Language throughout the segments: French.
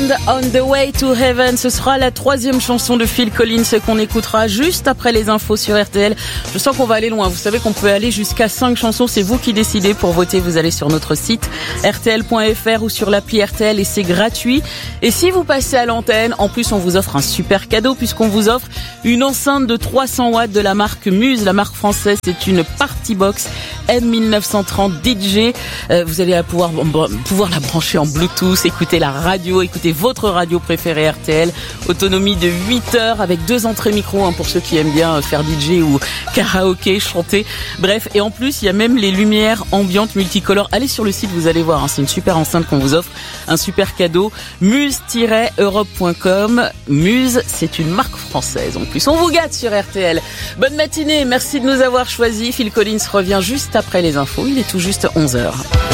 Happened on the Way to Heaven. Ce sera la 3e chanson de Phil Collins qu'on écoutera juste après les infos sur RTL. Je sens qu'on va aller loin. Vous savez qu'on peut aller jusqu'à 5 chansons. C'est vous qui décidez. Pour voter, vous allez sur notre site rtl.fr ou sur l'appli RTL et c'est gratuit. Et si vous passez à l'antenne, en plus on vous offre un super cadeau puisqu'on vous offre une enceinte de 300 watts de la marque Muse, la marque française. C'est une Party Box M1930 DJ. Vous allez pouvoir la brancher en Bluetooth, écouter la radio, écouter votre radio préférée RTL. Autonomie de 8 heures avec 2 entrées micro pour ceux qui aiment bien faire DJ ou karaoké, chanter. Bref, et en plus, il y a même les lumières ambiantes multicolores. Allez sur le site, vous allez voir, c'est une super enceinte qu'on vous offre, un super cadeau. Muse-europe.com. Muse, c'est une marque française. En plus, on vous gâte sur RTL. Bonne matinée, merci de nous avoir choisis. Phil Collins revient juste après les infos. Il est tout juste 11h.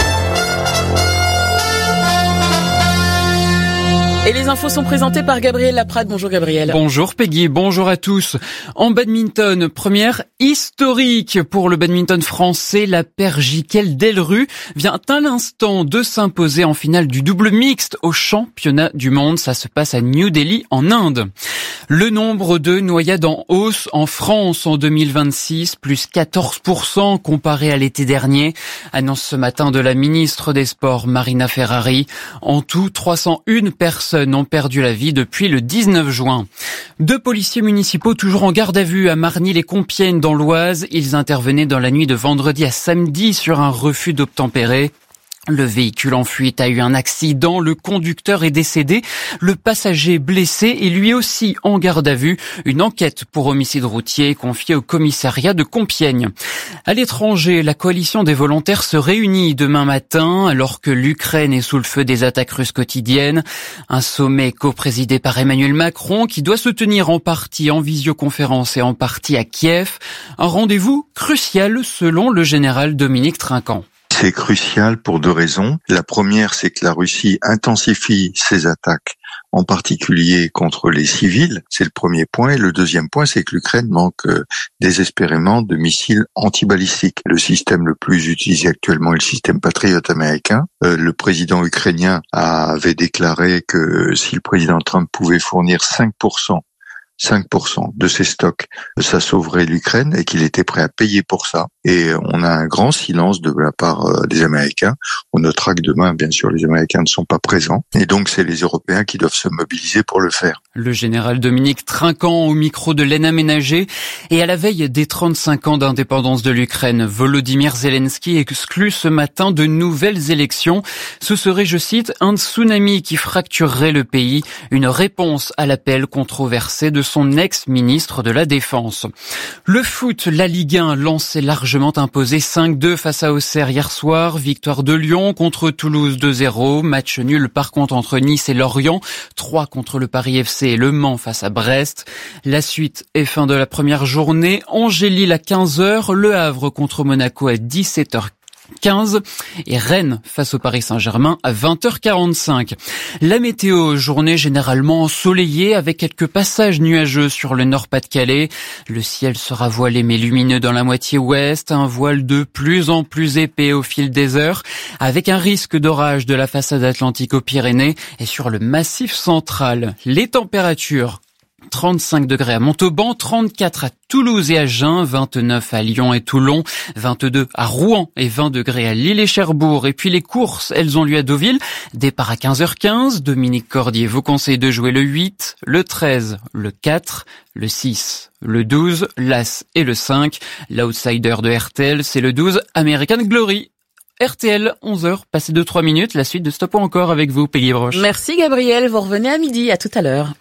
Et les infos sont présentées par Gabriel Laprade. Bonjour Gabriel. Bonjour Peggy, bonjour à tous. En badminton, première historique pour le badminton français. La paire Jiquel Delru vient à l'instant de s'imposer en finale du double mixte au championnat du monde. Ça se passe à New Delhi en Inde. Le nombre de noyades en hausse en France en 2026, plus 14% comparé à l'été dernier, annonce ce matin de la ministre des Sports Marina Ferrari. En tout, 301 personnes ont perdu la vie depuis le 19 juin. 2 policiers municipaux toujours en garde à vue à Marny-les-Compiègnes dans l'Oise. Ils intervenaient dans la nuit de vendredi à samedi sur un refus d'obtempérer. Le véhicule en fuite a eu un accident, le conducteur est décédé, le passager blessé est lui aussi en garde à vue. Une enquête pour homicide routier est confiée au commissariat de Compiègne. À l'étranger, la coalition des volontaires se réunit demain matin alors que l'Ukraine est sous le feu des attaques russes quotidiennes. Un sommet coprésidé par Emmanuel Macron qui doit se tenir en partie en visioconférence et en partie à Kiev. Un rendez-vous crucial selon le général Dominique Trinquant. C'est crucial pour 2 raisons. La première, c'est que la Russie intensifie ses attaques, en particulier contre les civils. C'est le premier point. Et le deuxième point, c'est que l'Ukraine manque désespérément de missiles antibalistiques. Le système le plus utilisé actuellement est le système Patriot américain. Le président ukrainien avait déclaré que si le président Trump pouvait fournir 5% de ses stocks, ça sauverait l'Ukraine et qu'il était prêt à payer pour ça. Et on a un grand silence de la part des Américains. On notera que demain, bien sûr, les Américains ne sont pas présents. Et donc, c'est les Européens qui doivent se mobiliser pour le faire. Le général Dominique Trinquant au micro de l'Aine Aménagée. Et à la veille des 35 ans d'indépendance de l'Ukraine, Volodymyr Zelensky exclut ce matin de nouvelles élections. Ce serait, je cite, un tsunami qui fracturerait le pays. Une réponse à l'appel controversé de son ex-ministre de la Défense. Le foot, la Ligue 1 lance largement imposé 5-2 face à Auxerre hier soir. Victoire de Lyon contre Toulouse 2-0. Match nul par contre entre Nice et Lorient. 3 contre le Paris FC et Le Mans face à Brest. La suite est fin de la première journée. Angers-Lille à 15h. Le Havre contre Monaco à 17h15 et Rennes face au Paris Saint-Germain à 20h45. La météo, journée généralement ensoleillée avec quelques passages nuageux sur le Nord-Pas-de-Calais. Le ciel sera voilé mais lumineux dans la moitié ouest, un voile de plus en plus épais au fil des heures avec un risque d'orage de la façade atlantique aux Pyrénées et sur le massif central. Les températures: 35 degrés à Montauban, 34 à Toulouse et Agen, 29 à Lyon et Toulon, 22 à Rouen et 20 degrés à Lille et Cherbourg. Et puis les courses, elles ont lieu à Deauville. Départ à 15h15. Dominique Cordier vous conseille de jouer le 8, le 13, le 4, le 6, le 12, l'As et le 5. L'outsider de RTL, c'est le 12, American Glory. RTL, 11h, passé de 3 minutes. La suite de Stop ou encore avec vous, Peggy Broche. Merci Gabriel, vous revenez à midi. À tout à l'heure.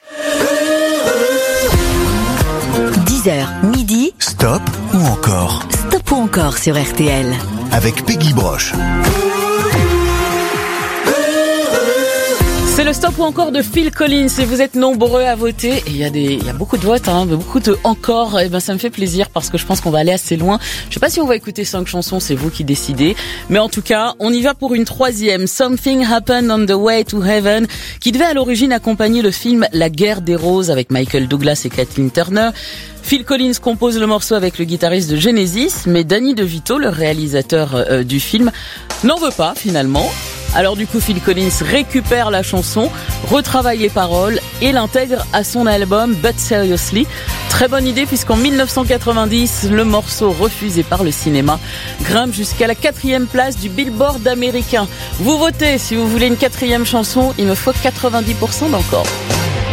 10h, midi. Stop ou encore? Stop ou encore sur RTL. Avec Peggy Broche. C'est le stop ou encore de Phil Collins et vous êtes nombreux à voter. Et il y a beaucoup de votes, beaucoup de encore. Et ça me fait plaisir parce que je pense qu'on va aller assez loin. Je sais pas si on va écouter 5 chansons, c'est vous qui décidez. Mais en tout cas, on y va pour une 3e. Something Happened on the Way to Heaven, qui devait à l'origine accompagner le film La Guerre des Roses avec Michael Douglas et Kathleen Turner. Phil Collins compose le morceau avec le guitariste de Genesis, mais Danny DeVito, le réalisateur du film, n'en veut pas finalement. Alors du coup, Phil Collins récupère la chanson, retravaille les paroles et l'intègre à son album But Seriously. Très bonne idée puisqu'en 1990, le morceau refusé par le cinéma grimpe jusqu'à la 4e place du Billboard américain. Vous votez si vous voulez une 4e chanson, il me faut 90% d'encore.